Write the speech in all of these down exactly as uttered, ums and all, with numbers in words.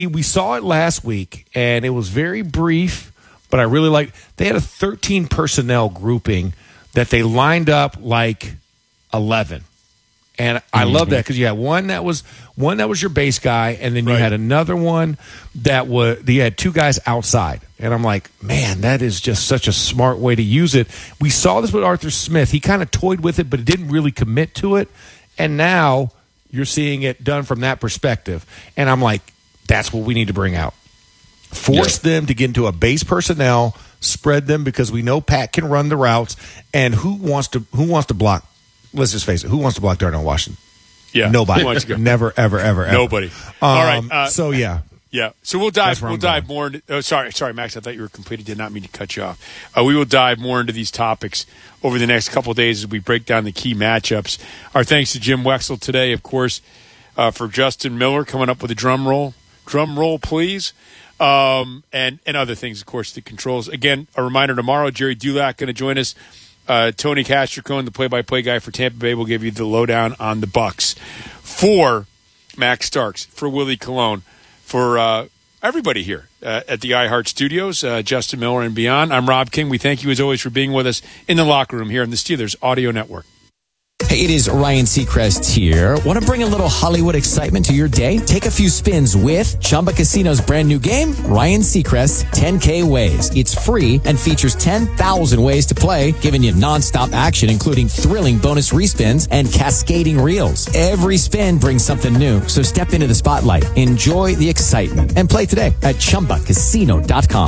We saw it last week, and it was very brief, but I really like. They had a thirteen personnel grouping that they lined up like eleven, and I mm-hmm. love that because you had one that was one that was your base guy, and then you right. had another one that was you had two guys outside, and I'm like, man, that is just such a smart way to use it. We saw this with Arthur Smith; he kind of toyed with it, but he didn't really commit to it, and now you're seeing it done from that perspective, and I'm like. That's what we need to bring out. Force yeah. them to get into a base personnel, spread them because we know Pat can run the routes. And who wants to who wants to block? Let's just face it. Who wants to block Darnell Washington? Yeah, nobody. Never, ever, ever, ever. Nobody. Um, All right. Uh, so yeah, yeah. So we'll dive. We'll I'm dive going. more. Into, oh, sorry, sorry, Max. I thought you were complete. I did not mean to cut you off. Uh, we will dive more into these topics over the next couple of days as we break down the key matchups. Our thanks to Jim Wexell today, of course, uh, for Justin Miller coming up with a drum roll. Drum roll, please. Um, and, and other things, of course, the controls. Again, a reminder tomorrow, Jerry Dulac going to join us. Uh, Tony Castricone, the play-by-play guy for Tampa Bay, will give you the lowdown on the Bucks. For Max Starks, for Willie Colon, for uh, everybody here uh, at the iHeart Studios, uh, Justin Miller and beyond, I'm Rob King. We thank you, as always, for being with us in the locker room here on the Steelers Audio Network. Hey, it is Ryan Seacrest here. Want to bring a little Hollywood excitement to your day? Take a few spins with Chumba Casino's brand new game, Ryan Seacrest's ten K Ways. It's free and features ten thousand ways to play, giving you nonstop action, including thrilling bonus respins and cascading reels. Every spin brings something new, so step into the spotlight, enjoy the excitement, and play today at Chumba Casino dot com.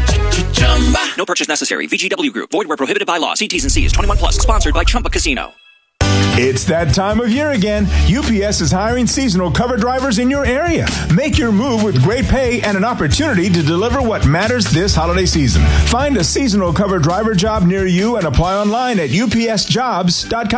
No purchase necessary. V G W Group. Void where prohibited by law. See T's and C's. twenty-one plus. Sponsored by Chumba Casino. It's that time of year again. U P S is hiring seasonal cover drivers in your area. Make your move with great pay and an opportunity to deliver what matters this holiday season. Find a seasonal cover driver job near you and apply online at U P S jobs dot com.